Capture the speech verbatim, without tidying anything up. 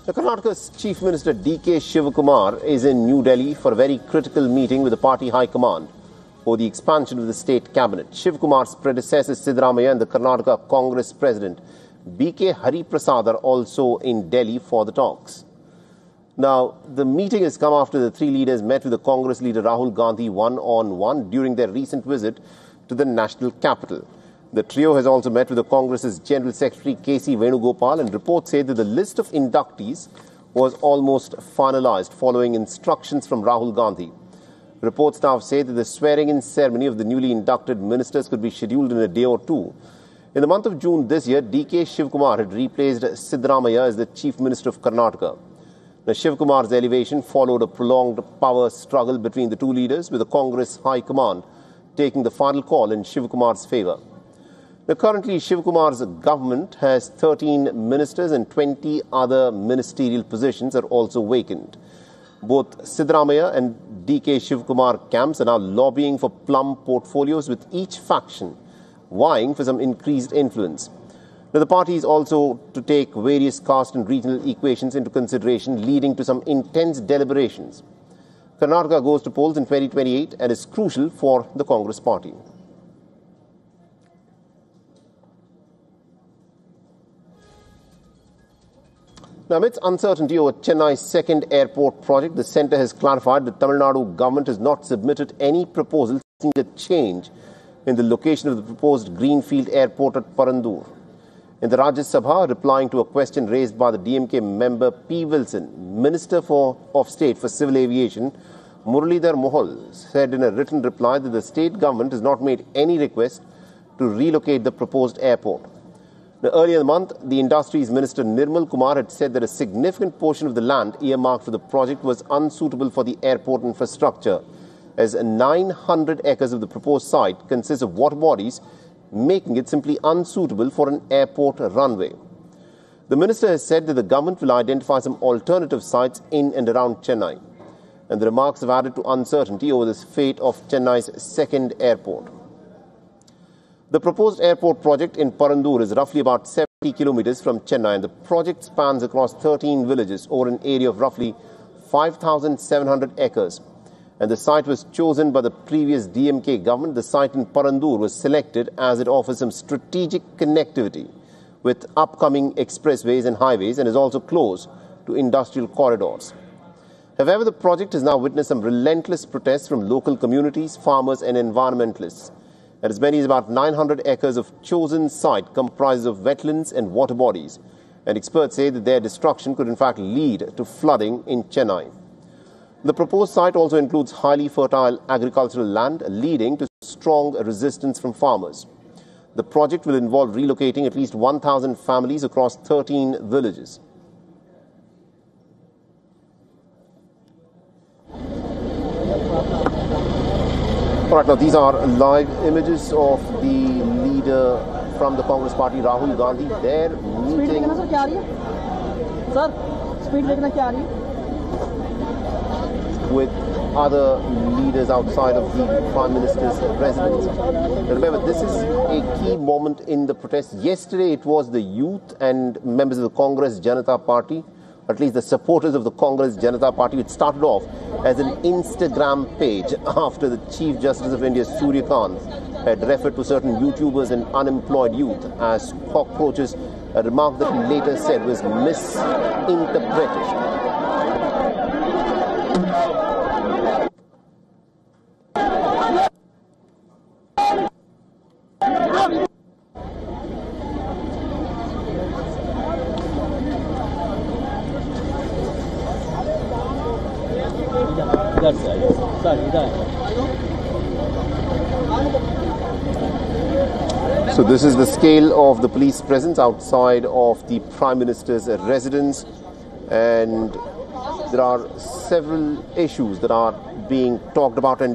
The Karnataka's Chief Minister D K Shivakumar is in New Delhi for a very critical meeting with the party high command for the expansion of the state cabinet. Shivakumar's predecessor Siddaramaiah and the Karnataka Congress President B K Hariprasad are also in Delhi for the talks. Now, the meeting has come after the three leaders met with the Congress leader Rahul Gandhi one-on-one during their recent visit to the national capital. The trio has also met with the Congress's General Secretary K C Venugopal, and reports say that the list of inductees was almost finalized following instructions from Rahul Gandhi. Reports now say that the swearing-in ceremony of the newly inducted ministers could be scheduled in a day or two. In the month of June this year, D K Shivakumar had replaced Siddaramaiah as the Chief Minister of Karnataka. Now, Shivakumar's elevation followed a prolonged power struggle between the two leaders, with the Congress High Command taking the final call in Shivakumar's favour. Now, currently, Shivakumar's government has thirteen ministers and twenty other ministerial positions are also vacant. Both Siddaramaiah and D K Shivakumar camps are now lobbying for plum portfolios, with each faction vying for some increased influence. Now, the party is also to take various caste and regional equations into consideration, leading to some intense deliberations. Karnataka goes to polls in twenty twenty-eight and is crucial for the Congress party. Now, amidst uncertainty over Chennai's second airport project, the centre has clarified that Tamil Nadu government has not submitted any proposal seeking a change in the location of the proposed greenfield airport at Parandur. In the Rajya Sabha, replying to a question raised by the D M K member P. Wilson, Minister for, of State for Civil Aviation Muralidhar Mohol said in a written reply that the state government has not made any request to relocate the proposed airport. Now, earlier in the month, the Industries Minister Nirmal Kumar had said that a significant portion of the land earmarked for the project was unsuitable for the airport infrastructure, as nine hundred acres of the proposed site consists of water bodies, making it simply unsuitable for an airport runway. The minister has said that the government will identify some alternative sites in and around Chennai, and the remarks have added to uncertainty over the fate of Chennai's second airport. The proposed airport project in Parandur is roughly about seventy kilometers from Chennai, and the project spans across thirteen villages over an area of roughly five thousand seven hundred acres. And the site was chosen by the previous D M K government. The site in Parandur was selected as it offers some strategic connectivity with upcoming expressways and highways, and is also close to industrial corridors. However, the project has now witnessed some relentless protests from local communities, farmers and environmentalists. And as many as about nine hundred acres of chosen site comprises of wetlands and water bodies, and experts say that their destruction could in fact lead to flooding in Chennai. The proposed site also includes highly fertile agricultural land, leading to strong resistance from farmers. The project will involve relocating at least one thousand families across thirteen villages. All right, now these are live images of the leader from the Congress party, Rahul Gandhi. Their meeting with other leaders outside of the Prime Minister's residence. Now remember, this is a key moment in the protest. Yesterday it was the youth and members of the Congress Janata Party, at least the supporters of the Congress Janata Party. It started off as an Instagram page after the Chief Justice of India, Surya Kant, had referred to certain YouTubers and unemployed youth as cockroaches, a remark that he later said was misinterpreted. So this is the scale of the police presence outside of the Prime Minister's residence, and there are several issues that are being talked about and